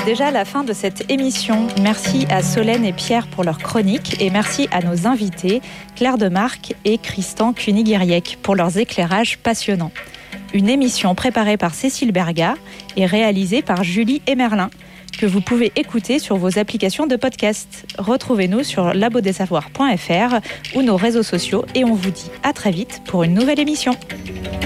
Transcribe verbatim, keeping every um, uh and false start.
C'est déjà la fin de cette émission. Merci à Solène et Pierre pour leur chronique et merci à nos invités, Claire Demarque et Christan Koenig-Yriek, pour leurs éclairages passionnants. Une émission préparée par Cécile Berga et réalisée par Julie Emerlin, que vous pouvez écouter sur vos applications de podcast. Retrouvez-nous sur labo des savoirs point f r ou nos réseaux sociaux et on vous dit à très vite pour une nouvelle émission.